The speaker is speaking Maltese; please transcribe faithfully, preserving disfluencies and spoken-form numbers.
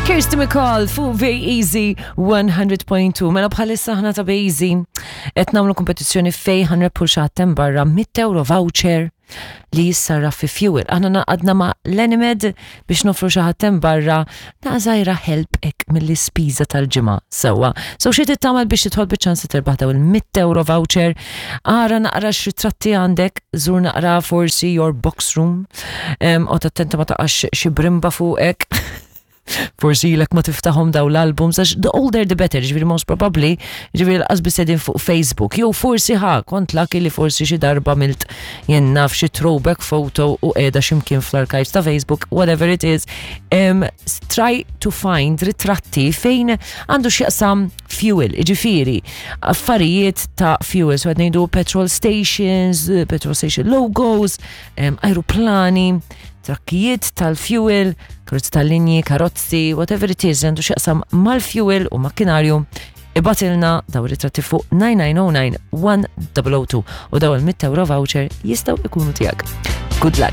Kirsty McCall fu Very Easy one hundred point two. Mela bħalissa ħna ta' Very Easy qed nagħmlu kompetizzjoni fej ħanreppul xaħtem barra one hundred euro voucher li jissarra fi fuel. Aħna naqadna ma' l-Enimed biex nofru xaħtem barra naqżajra help ek mill-ispiża tal-ġimgħa sewwa. So xi titgħamel biex titħol biċ-ċans terbaħ daw il-one hundred euro voucher. Ara naqra x'ritratti għandek, żur naqra forsi your box room. U tattenta ma taqax xi brimba fuqek. Forsi lek ma tiftaħom daw l-albums, the older the better, ġiviri most probably, ġiviri l-qasbis edin fuq Facebook, jow forsi ħa, kont laki li forsi xi darba milt jennaf xi throwback photo u edha ximkien fl-archives ta' Facebook, whatever it is, um, try to find ritratti fejn għandu xieqsam fuel, ġifiri, affarijiet ta' fuel, so għednejdu petrol stations, petrol station logos, um, aeroplani, trakkijiet tal-fuel, karozzi tal-linji, karozzi, whatever it is, għandu xaqsam mal-fuel u makkinarju, ibatilna daw ritratti fuq nine nine zero nine one zero zero two u daw il-one hundred euro voucher jistaw ikunu tijak. Good luck!